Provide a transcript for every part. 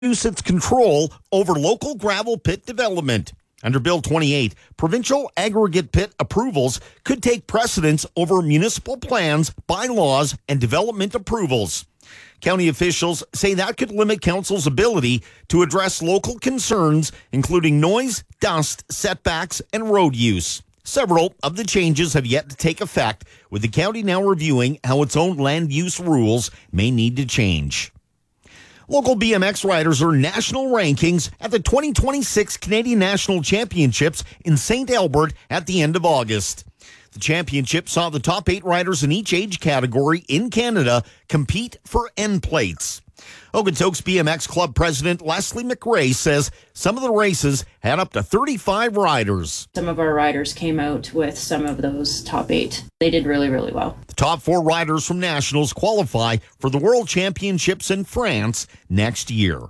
reduce its control over local gravel pit development. Under Bill 28, provincial aggregate pit approvals could take precedence over municipal plans, bylaws, and development approvals. County officials say that could limit council's ability to address local concerns, including noise, dust, setbacks, and road use. Several of the changes have yet to take effect, with the county now reviewing how its own land use rules may need to change. Local BMX riders earn national rankings at the 2026 Canadian National Championships in St. Albert at the end of August. The championship saw the top 8 riders in each age category in Canada compete for end plates. Okotoks BMX Club President Leslie McRae says some of the races had up to 35 riders. Some of our riders came out with some of those top 8. They did really, really well. The top 4 riders from Nationals qualify for the World Championships in France next year.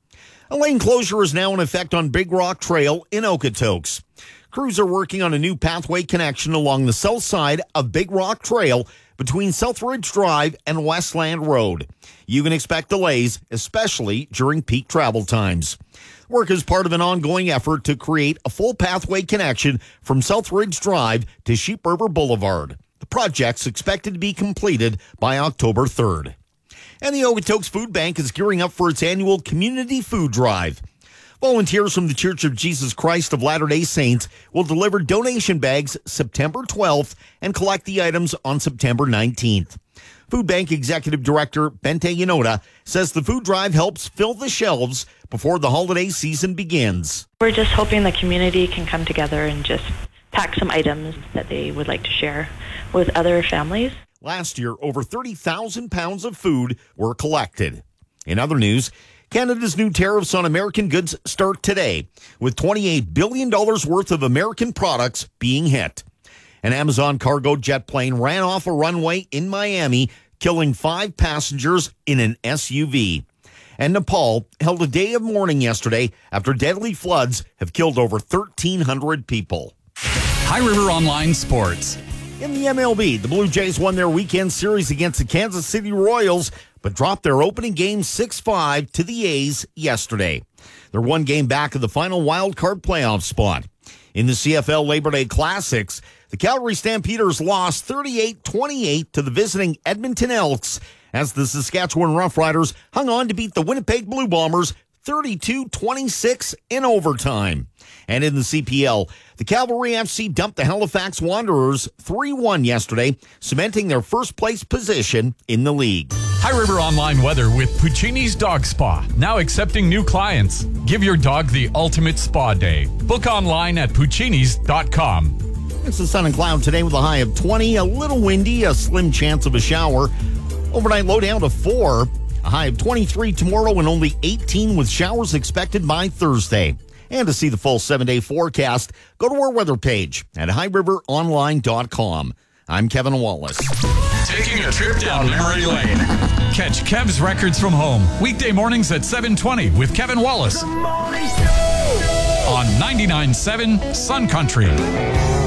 A lane closure is now in effect on Big Rock Trail in Okotoks. Crews are working on a new pathway connection along the south side of Big Rock Trail between Southridge Drive and Westland Road. You can expect delays, especially during peak travel times. Work is part of an ongoing effort to create a full pathway connection from Southridge Drive to Sheep River Boulevard. The project's expected to be completed by October 3rd. And the Okotoks Food Bank is gearing up for its annual community food drive. Volunteers from the Church of Jesus Christ of Latter-day Saints will deliver donation bags September 12th and collect the items on September 19th. Food Bank Executive Director Bente Yanoda says the food drive helps fill the shelves before the holiday season begins. We're just hoping the community can come together and just pack some items that they would like to share with other families. Last year, over 30,000 pounds of food were collected. In other news, Canada's new tariffs on American goods start today, with $28 billion worth of American products being hit. An Amazon cargo jet plane ran off a runway in Miami, killing 5 passengers in an SUV. And Nepal held a day of mourning yesterday after deadly floods have killed over 1,300 people. High River Online Sports. In the MLB, the Blue Jays won their weekend series against the Kansas City Royals, but dropped their opening game 6-5 to the A's yesterday. They're one game back of the final wild card playoff spot. In the CFL Labor Day Classics, the Calgary Stampeders lost 38-28 to the visiting Edmonton Elks as the Saskatchewan Roughriders hung on to beat the Winnipeg Blue Bombers 32-26 in overtime. And in the CPL, the Cavalry FC dumped the Halifax Wanderers 3-1 yesterday, cementing their first-place position in the league. High River Online weather with Puccini's Dog Spa, now accepting new clients. Give your dog the ultimate spa day. Book online at puccinis.com. It's the sun and cloud today with a high of 20, a little windy, a slim chance of a shower. Overnight low down to 4, a high of 23 tomorrow and only 18 with showers expected by Thursday. And to see the full 7-day forecast, go to our weather page at highriveronline.com. I'm Kevin Wallace. Taking a trip down memory lane. Catch Kev's Records from Home weekday mornings at 7:20 with Kevin Wallace on 99.7 Sun Country.